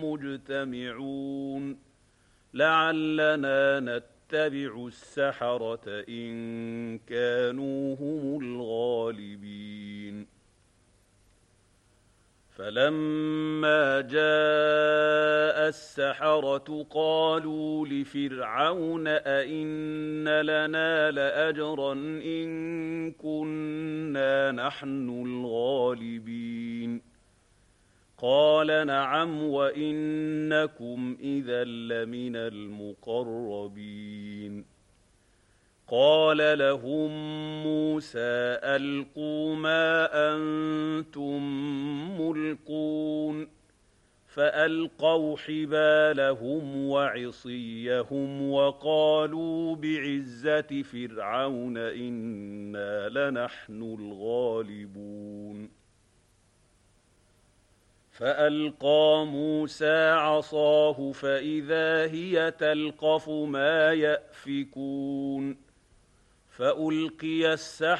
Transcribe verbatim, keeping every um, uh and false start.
مجتمعون لعلنا نتبع السحرة إن كانوا هم الغالبين فلما جاء السحرة قالوا لفرعون أئن لنا لأجرا إن كنا نحن الغالبين قال نعم وإنكم إذا لمن المقربين قال لهم موسى ألقوا ما أنتم ملقون فألقوا حبالهم وعصيهم وقالوا بعزة فرعون إنا لنحن الغالبون فألقى موسى عصاه فإذا هي تلقف ما يأفكون فألقي السحرة